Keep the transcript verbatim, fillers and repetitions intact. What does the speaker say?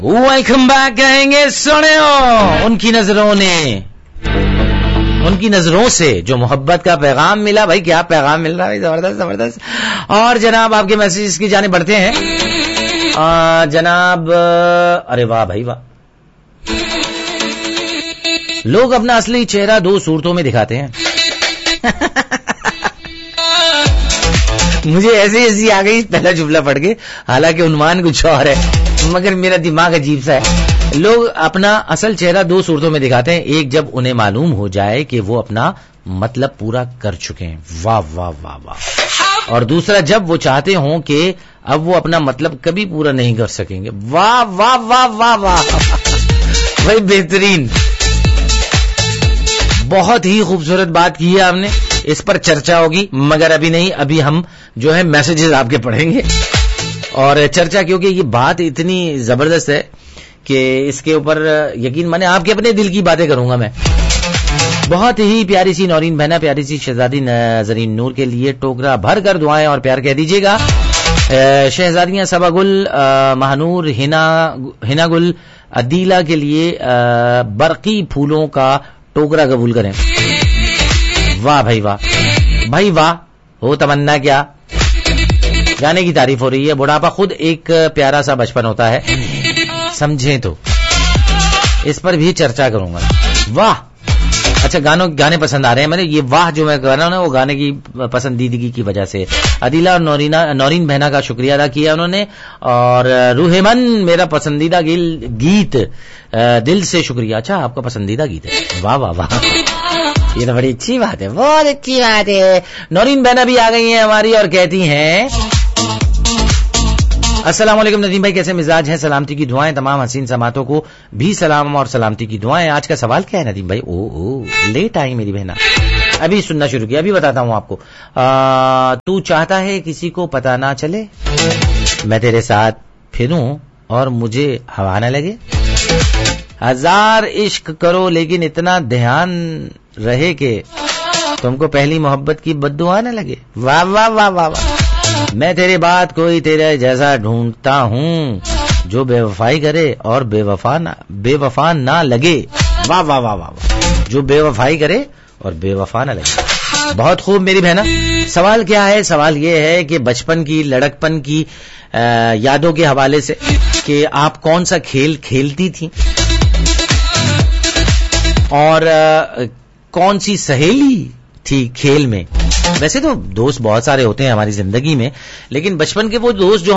Welcome back कहेंगे सुने हो उनकी नजरों ने उनकी नजरों से जो मोहब्बत का पैगाम मिला। भाई क्या पैगाम मिल रहा है, जबरदस्त जबरदस्त। और जनाब आपके मैसेजेस की जाने बढ़ते हैं। आ, जनाब अरे वाह भाई वाह, लोग अपना असली चेहरा दो सूरतों में दिखाते हैं। मुझे ऐसी ऐसी आ गई पहला जुमला पढ़ के, हालांकि उन्वान कुछ और है मगर मेरा दिमाग अजीब सा है। लोग अपना असल चेहरा दो सूरतों में दिखाते हैं, एक जब उन्हें मालूम हो जाए कि वो अपना मतलब पूरा कर चुके हैं, वाह वाह वाह वाह, और दूसरा जब वो चाहते हों कि अब वो अपना मतलब कभी पूरा नहीं कर सकेंगे, वाह वाह वाह वाह वाह। भाई बेहतरीन, बहुत ही खूबसूरत बात की है आपने, इस पर चर्चा होगी मगर अभी नहीं, अभी हम जो है मैसेजेस आपके पढ़ेंगे और चर्चा, क्योंकि ये बात इतनी जबरदस्त है कि इसके ऊपर यकीन माने आपके अपने दिल की बातें करूंगा मैं। बहुत ही प्यारी सी नौरीन बहना, प्यारी सी शहजादी नजरीन नूर के लिए टोकरा भर कर दुआएं और प्यार कह दीजिएगा। शहजादियां सबागुल, महानूर, हिना हिना गुल, अदीला के लिए बरकी फूलों का टोकरा कबूल करें। वाह भाई वाह भाई वाह, हो तमन्ना क्या, गाने की तारीफ हो रही है। बुढ़ापा खुद एक प्यारा सा बचपन होता है, समझें तो इस पर भी चर्चा करूंगा। वाह, अच्छा गानों गाने पसंद आ रहे हैं। मैंने ये वाह जो मैं कर रहा हूं ना, वो गाने की पसंदीदगी की वजह से। अदीला और नौरीना नौरीन बहना का शुक्रिया अदा किया उन्होंने, और रूहेमन मेरा पसंदीदा गीत, दिल से शुक्रिया। अच्छा आपका पसंदीदा गीत है, वाह वाह वाह, ये तो बड़ी अच्छी बात है, बहुत अच्छी बात है। नौरीन बहना भी आ गई हैं हमारी और कहती हैं अस्सलाम वालेकुम नदीम भाई, कैसे मिजाज हैं, सलामती की दुआएं, तमाम हसीन समातों को भी सलाम और सलामती की दुआएं। आज का सवाल क्या है नदीम भाई? ओ ओ लेट आई मेरी बहना, अभी सुनना शुरू किया, अभी बताता हूं आपको। आ, तू चाहता है किसी को पता ना चले, मैं तेरे साथ फिरूं और मुझे हवा न लगे, हजार इश्क करो लेकिन इतना ध्यान रहे कि तुमको पहली मोहब्बत की बद्दुआ न लगे। वाह वाह वाह वाह वाह, मैं तेरी बात कोई तेरे जैसा ढूंढता हूं जो बेवफाई करे और बेवफा ना बेवफा ना लगे। वाह वाह वाह वाह, जो बेवफाई करे और बेवफा ना लगे। बहुत खूब मेरी बहना। सवाल क्या है? सवाल ये है कि बचपन की, लड़कपन की आ, यादों के हवाले से कि आप कौन सा खेल खेलती थी और आ, कौन सी सहेली थी खेल में। वैसे तो दोस्त बहुत सारे होते हैं हमारी जिंदगी में, लेकिन बचपन के वो दोस्त जो